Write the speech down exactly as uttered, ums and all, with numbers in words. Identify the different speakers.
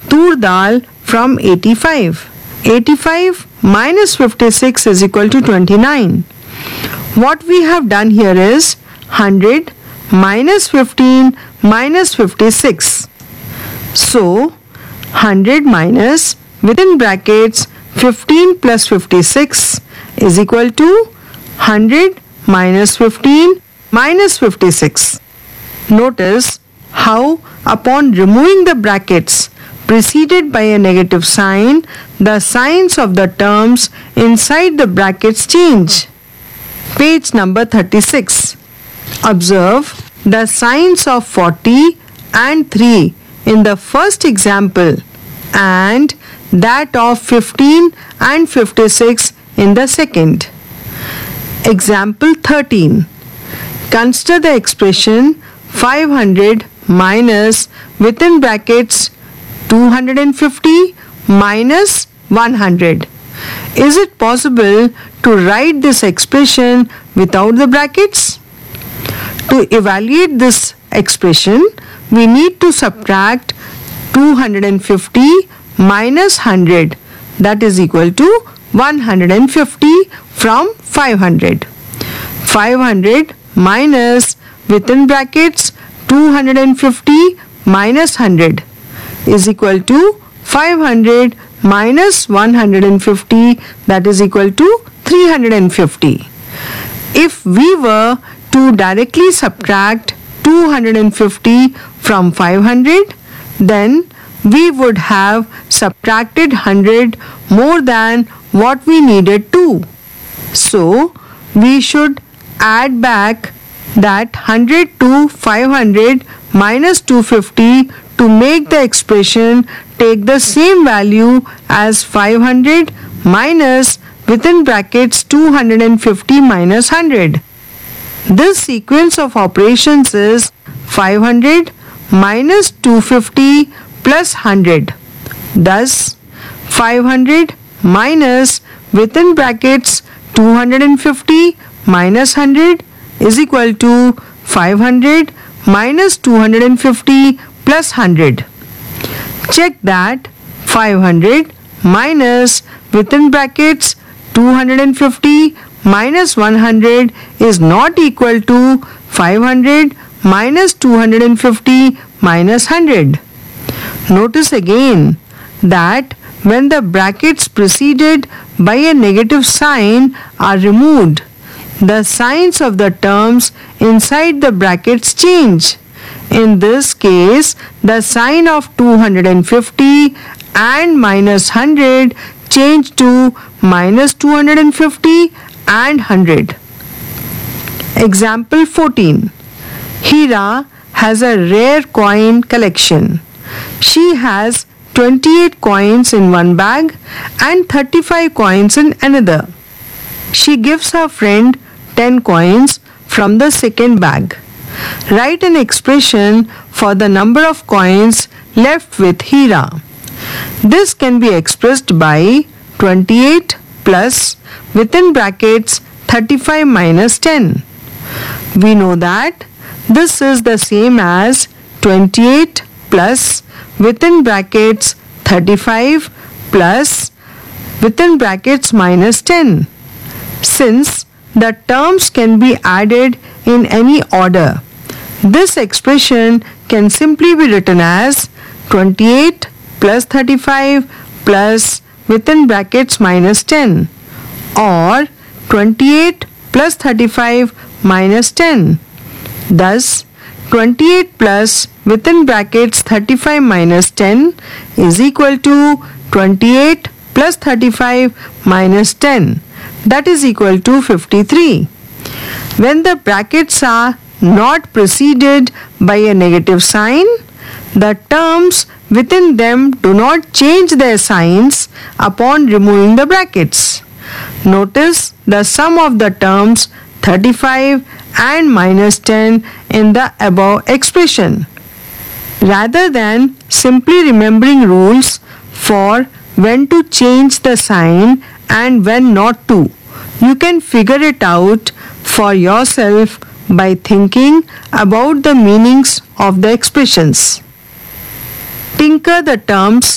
Speaker 1: tur dal from eighty-five. eighty-five minus fifty-six is equal to twenty-nine. What we have done here is one hundred minus fifteen minus fifty-six. So one hundred minus within brackets fifteen plus fifty-six is equal to one hundred minus fifteen minus fifty-six. Notice how upon removing the brackets preceded by a negative sign, the signs of the terms inside the brackets change. Page number thirty-six. Observe the signs of forty and three in the first example and that of fifteen and fifty-six in the second. Example thirteen. Consider the expression five hundred minus within brackets two hundred fifty minus one hundred. Is it possible to write this expression without the brackets? To evaluate this expression, we need to subtract two hundred fifty minus one hundred, that is equal to one hundred fifty from five hundred. five hundred minus within brackets two hundred fifty minus one hundred is equal to five hundred minus one hundred fifty, that is equal to three hundred fifty. If we were to directly subtract two hundred fifty from five hundred, then we would have subtracted one hundred more than what we needed to. So we should add back that one hundred to five hundred minus two hundred fifty to make the expression take the same value as five hundred minus within brackets two hundred fifty minus one hundred. This sequence of operations is five hundred minus two hundred fifty plus one hundred. Thus, five hundred minus within brackets two hundred fifty minus one hundred is equal to five hundred minus two hundred fifty plus one hundred. Check that five hundred minus within brackets two hundred fifty minus one hundred is not equal to five hundred minus two hundred fifty minus one hundred. Notice again that when the brackets preceded by a negative sign are removed, the signs of the terms inside the brackets change. In this case, the sign of two hundred fifty and minus one hundred change to minus two hundred fifty and one hundred. Example fourteen. Hira has a rare coin collection. She has twenty-eight coins in one bag and thirty-five coins in another. She gives her friend ten coins from the second bag. Write an expression for the number of coins left with Hira. This can be expressed by twenty-eight plus within brackets thirty-five minus ten. We know that this is the same as twenty-eight plus within brackets thirty-five plus within brackets minus ten. Since the terms can be added in any order, this expression can simply be written as twenty-eight plus thirty-five plus within brackets minus ten, or twenty-eight plus thirty-five minus ten. Thus, twenty-eight plus within brackets thirty-five minus ten is equal to twenty-eight plus thirty-five minus ten, that is equal to fifty-three. When the brackets are not preceded by a negative sign, the terms within them do not change their signs upon removing the brackets. Notice the sum of the terms thirty-five and minus ten in the above expression. Rather than simply remembering rules for when to change the sign and when not to, you can figure it out for yourself by thinking about the meanings of the expressions. Tinker the terms